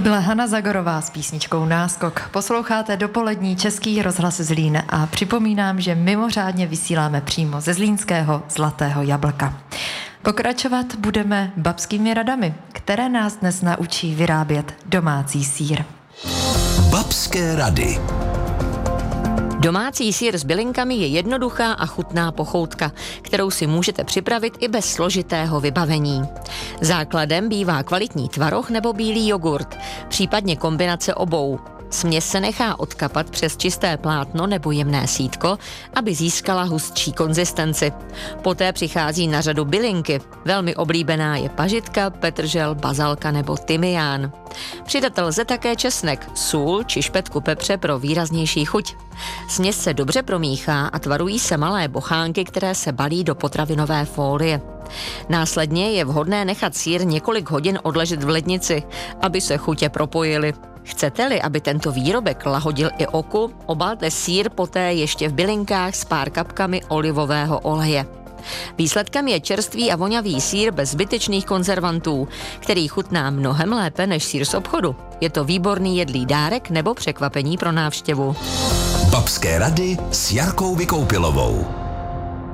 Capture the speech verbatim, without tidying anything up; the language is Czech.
To byla Hana Zagorová s písničkou Náskok. Posloucháte dopolední Český rozhlas Zlín a připomínám, že mimořádně vysíláme přímo ze zlínského Zlatého jablka. Pokračovat budeme babskými radami, které nás dnes naučí vyrábět domácí sýr. Babské rady. Domácí sýr s bylinkami je jednoduchá a chutná pochoutka, kterou si můžete připravit i bez složitého vybavení. Základem bývá kvalitní tvaroh nebo bílý jogurt, případně kombinace obou. Směs se nechá odkapat přes čisté plátno nebo jemné sítko, aby získala hustší konzistenci. Poté přichází na řadu bylinky. Velmi oblíbená je pažitka, petržel, bazalka nebo tymián. Přidat lze také česnek, sůl či špetku pepře pro výraznější chuť. Směs se dobře promíchá a tvarují se malé bochánky, které se balí do potravinové fólie. Následně je vhodné nechat sýr několik hodin odležet v lednici, aby se chutě propojily. Chcete-li, aby tento výrobek lahodil i oku, obalte sýr poté ještě v bylinkách s pár kapkami olivového oleje. Výsledkem je čerstvý a vonavý sýr bez zbytečných konzervantů, který chutná mnohem lépe než sýr z obchodu. Je to výborný jedlý dárek nebo překvapení pro návštěvu. Babské rady s Jarkou Vykoupilovou.